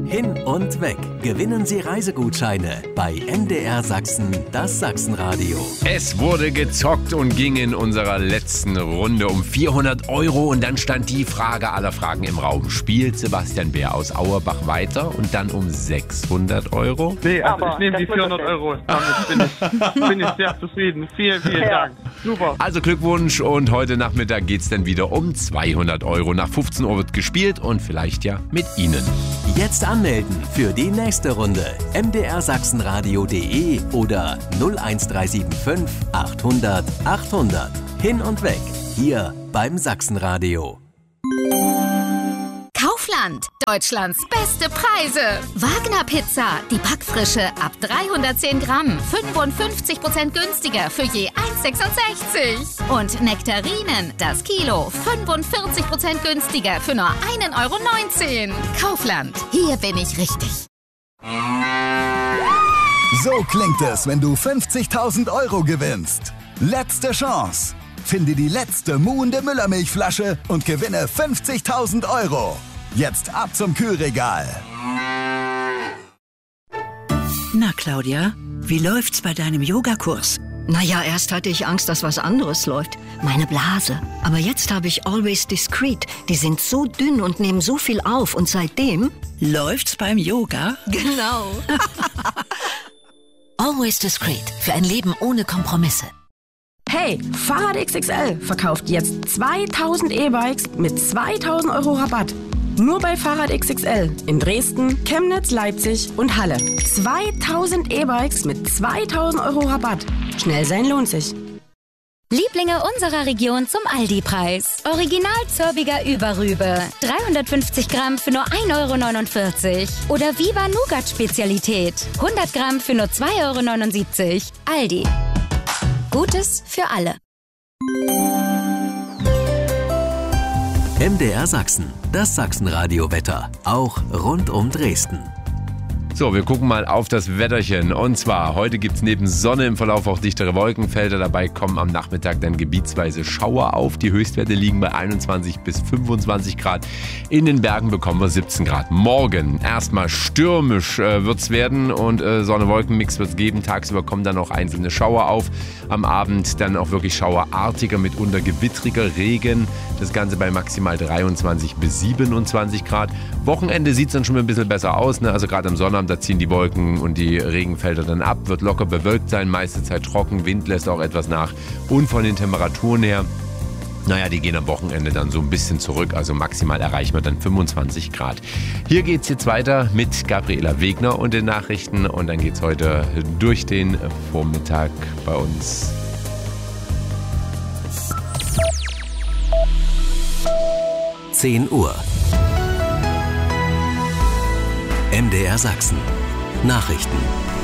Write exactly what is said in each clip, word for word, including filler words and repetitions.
Hin und weg. Gewinnen Sie Reisegutscheine bei M D R Sachsen, das Sachsenradio. Es wurde gezockt und ging in unserer letzten Runde um vierhundert Euro. Und dann stand die Frage aller Fragen im Raum. Spielt Sebastian Bär aus Auerbach weiter und dann um sechshundert Euro? Nee, also ich nehme die vierhundert Euro. Damit bin ich, bin ich sehr zufrieden. Vielen, vielen ja. Dank. Super. Also Glückwunsch und heute Nachmittag geht es dann wieder um zweihundert Euro. Nach fünfzehn Uhr wird gespielt und vielleicht ja mit Ihnen. Jetzt anmelden für die nächste Runde. m d r sachsenradio punkt d e oder null eins drei sieben fünf achthundert achthundert. Hin und weg. Hier beim Sachsenradio. Kaufland, Deutschlands beste Preise. Wagner Pizza, die Backfrische ab dreihundertzehn Gramm, fünfundfünfzig Prozent günstiger für je eins sechsundsechzig. Und Nektarinen, das Kilo, fünfundvierzig Prozent günstiger für nur ein Euro neunzehn. Kaufland, hier bin ich richtig. So klingt es, wenn du fünfzigtausend Euro gewinnst. Letzte Chance. Finde die letzte muhende Müllermilchflasche und gewinne fünfzigtausend Euro. Jetzt ab zum Kühlregal. Na, Claudia, wie läuft's bei deinem Yogakurs? Naja, erst hatte ich Angst, dass was anderes läuft. Meine Blase. Aber jetzt habe ich Always Discreet. Die sind so dünn und nehmen so viel auf. Und seitdem... Läuft's beim Yoga? Genau. Always Discreet. Für ein Leben ohne Kompromisse. Hey, Fahrrad X X L verkauft jetzt zweitausend E-Bikes mit zweitausend Euro Rabatt. Nur bei Fahrrad X X L in Dresden, Chemnitz, Leipzig und Halle. zweitausend E-Bikes mit zweitausend Euro Rabatt. Schnell sein lohnt sich. Lieblinge unserer Region zum Aldi-Preis. Original Zörbiger Überrübe. dreihundertfünfzig Gramm für nur ein Euro neunundvierzig. Oder Viva Nougat Spezialität. hundert Gramm für nur zwei Euro neunundsiebzig. Aldi. Gutes für alle. M D R Sachsen, das Sachsenradio-Wetter. Auch rund um Dresden. So, wir gucken mal auf das Wetterchen. Und zwar, heute gibt es neben Sonne im Verlauf auch dichtere Wolkenfelder. Dabei kommen am Nachmittag dann gebietsweise Schauer auf. Die Höchstwerte liegen bei einundzwanzig bis fünfundzwanzig Grad. In den Bergen bekommen wir siebzehn Grad. Morgen erstmal stürmisch äh, wird es werden und äh, Sonne-Wolken-Mix wird es geben. Tagsüber kommen dann auch einzelne Schauer auf. Am Abend dann auch wirklich schauerartiger, mitunter gewittriger Regen. Das Ganze bei maximal dreiundzwanzig bis siebenundzwanzig Grad. Wochenende sieht es dann schon ein bisschen besser aus, ne? Also gerade am Sonnabend, da ziehen die Wolken und die Regenfelder dann ab, wird locker bewölkt sein, meiste Zeit trocken, Wind lässt auch etwas nach. Und von den Temperaturen her, naja, die gehen am Wochenende dann so ein bisschen zurück, also maximal erreichen wir dann fünfundzwanzig Grad. Hier geht's jetzt weiter mit Gabriela Wegner und den Nachrichten und dann geht's heute durch den Vormittag bei uns. zehn Uhr. M D R Sachsen. Nachrichten.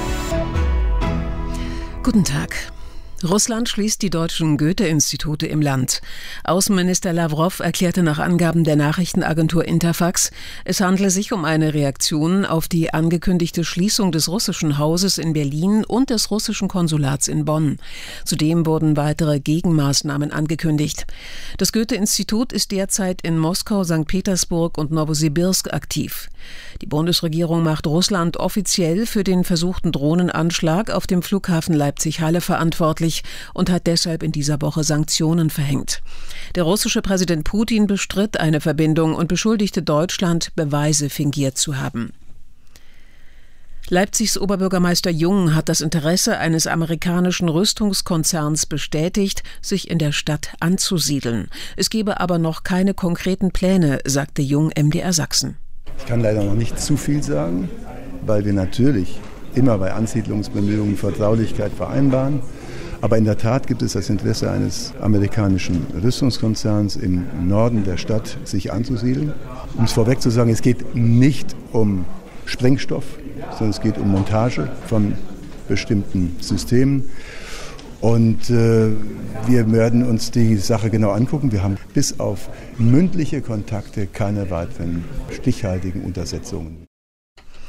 Guten Tag. Russland schließt die deutschen Goethe-Institute im Land. Außenminister Lawrow erklärte nach Angaben der Nachrichtenagentur Interfax, es handle sich um eine Reaktion auf die angekündigte Schließung des russischen Hauses in Berlin und des russischen Konsulats in Bonn. Zudem wurden weitere Gegenmaßnahmen angekündigt. Das Goethe-Institut ist derzeit in Moskau, Sankt Petersburg und Nowosibirsk aktiv. Die Bundesregierung macht Russland offiziell für den versuchten Drohnenanschlag auf dem Flughafen Leipzig-Halle verantwortlich und hat deshalb in dieser Woche Sanktionen verhängt. Der russische Präsident Putin bestritt eine Verbindung und beschuldigte Deutschland, Beweise fingiert zu haben. Leipzigs Oberbürgermeister Jung hat das Interesse eines amerikanischen Rüstungskonzerns bestätigt, sich in der Stadt anzusiedeln. Es gebe aber noch keine konkreten Pläne, sagte Jung M D R Sachsen. Ich kann leider noch nicht zu viel sagen, weil wir natürlich immer bei Ansiedlungsbemühungen Vertraulichkeit vereinbaren. Aber in der Tat gibt es das Interesse eines amerikanischen Rüstungskonzerns im Norden der Stadt, sich anzusiedeln. Um es vorweg zu sagen, es geht nicht um Sprengstoff, sondern es geht um Montage von bestimmten Systemen. Und äh, wir werden uns die Sache genau angucken. Wir haben bis auf mündliche Kontakte keine weiteren stichhaltigen Untersetzungen.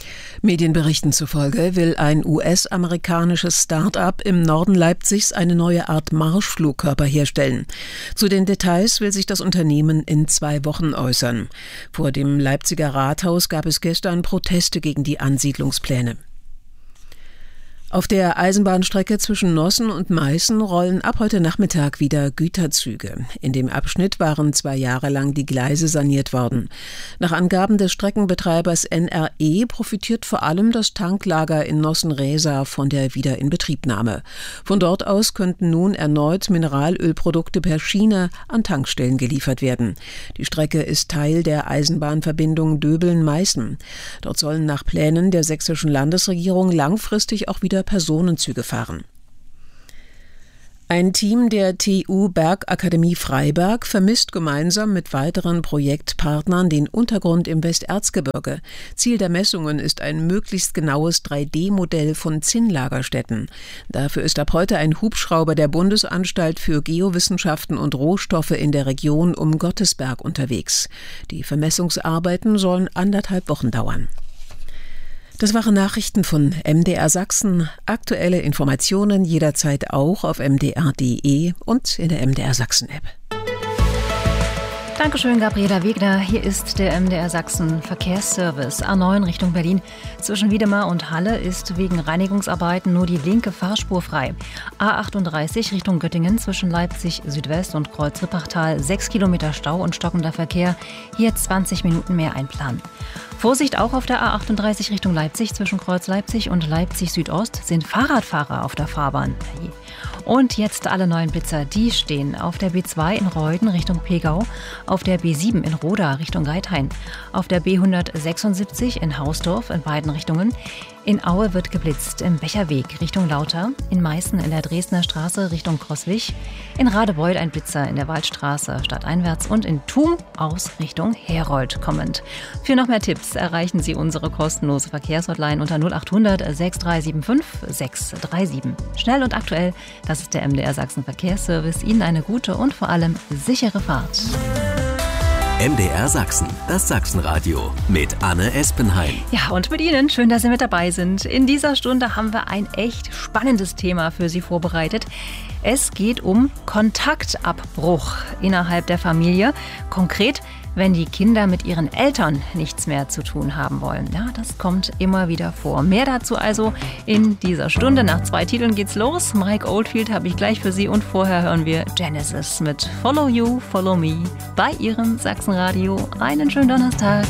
Medienberichten zufolge will ein U S-amerikanisches Start-up im Norden Leipzigs eine neue Art Marschflugkörper herstellen. Zu den Details will sich das Unternehmen in zwei Wochen äußern. Vor dem Leipziger Rathaus gab es gestern Proteste gegen die Ansiedlungspläne. Auf der Eisenbahnstrecke zwischen Nossen und Meißen rollen ab heute Nachmittag wieder Güterzüge. In dem Abschnitt waren zwei Jahre lang die Gleise saniert worden. Nach Angaben des Streckenbetreibers N R E profitiert vor allem das Tanklager in Nossen-Rehsa von der Wiederinbetriebnahme. Von dort aus könnten nun erneut Mineralölprodukte per Schiene an Tankstellen geliefert werden. Die Strecke ist Teil der Eisenbahnverbindung Döbeln-Meißen. Dort sollen nach Plänen der sächsischen Landesregierung langfristig auch wieder Personenzüge fahren. Ein Team der T U Bergakademie Freiberg vermisst gemeinsam mit weiteren Projektpartnern den Untergrund im Westerzgebirge. Ziel der Messungen ist ein möglichst genaues drei D Modell von Zinnlagerstätten. Dafür ist ab heute ein Hubschrauber der Bundesanstalt für Geowissenschaften und Rohstoffe in der Region um Gottesberg unterwegs. Die Vermessungsarbeiten sollen anderthalb Wochen dauern. Das waren Nachrichten von M D R Sachsen. Aktuelle Informationen jederzeit auch auf m d r punkt d e und in der M D R Sachsen App. Dankeschön, Gabriela Wegner. Hier ist der M D R Sachsen Verkehrsservice. A neun Richtung Berlin. Zwischen Wiedemar und Halle ist wegen Reinigungsarbeiten nur die linke Fahrspur frei. A achtunddreißig Richtung Göttingen zwischen Leipzig Südwest und Kreuz-Rippachtal. sechs Kilometer Stau und stockender Verkehr. Hier zwanzig Minuten mehr einplanen. Vorsicht auch auf der A achtunddreißig Richtung Leipzig zwischen Kreuz Leipzig und Leipzig Südost sind Fahrradfahrer auf der Fahrbahn. Und jetzt alle neuen Blitzer, die stehen auf der B zwei in Reuden Richtung Pegau, auf der B sieben in Roda Richtung Geithain, auf der B hundertsechsundsiebzig in Hausdorf in beiden Richtungen. In Aue wird geblitzt im Becherweg Richtung Lauter, in Meißen in der Dresdner Straße Richtung Crosswich, in Radebeul ein Blitzer in der Waldstraße stadteinwärts und in Thum aus Richtung Herold kommend. Für noch mehr Tipps erreichen Sie unsere kostenlose Verkehrshotline unter null achthundert sechs drei sieben fünf sechs drei sieben. Schnell und aktuell, das ist der M D R Sachsen Verkehrsservice. Ihnen eine gute und vor allem sichere Fahrt. M D R Sachsen, das Sachsenradio mit Anne Espenheim. Ja, und mit Ihnen, schön, dass Sie mit dabei sind. In dieser Stunde haben wir ein echt spannendes Thema für Sie vorbereitet. Es geht um Kontaktabbruch innerhalb der Familie. Konkret, wenn die Kinder mit ihren Eltern nichts mehr zu tun haben wollen. Ja, das kommt immer wieder vor. Mehr dazu also in dieser Stunde. Nach zwei Titeln geht's los. Mike Oldfield habe ich gleich für Sie und vorher hören wir Genesis mit Follow You, Follow Me bei Ihrem Sachsenradio. Einen schönen Donnerstag.